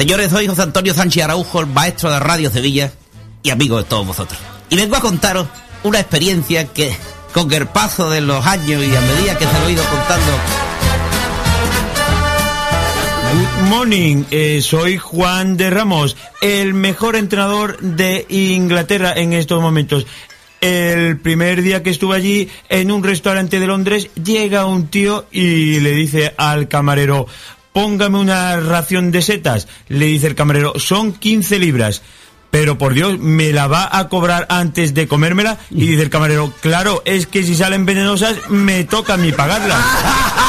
Señores, soy José Antonio Sánchez Araujo, el maestro de Radio Sevilla y amigo de todos vosotros. Y vengo a contaros una experiencia que, con el paso de los años y a medida que se lo he ido contando... Good morning, soy Juan de Ramos, el mejor entrenador de Inglaterra en estos momentos. El primer día que estuve allí, en un restaurante de Londres, llega un tío y le dice al camarero: póngame una ración de setas. Le dice el camarero: son 15 libras. Pero por Dios, ¿me la va a cobrar antes de comérmela? Y dice el camarero: claro, es que si salen venenosas, me toca a mí pagarlas.